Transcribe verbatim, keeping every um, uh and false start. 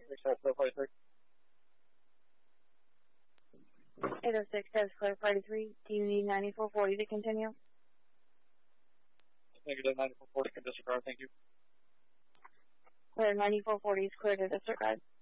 eight oh six, that's clear forty-three. Do you need ninety-four forty to continue? Negative ninety-four forty can disregard, thank you. Clear ninety-four forty is clear to disregard.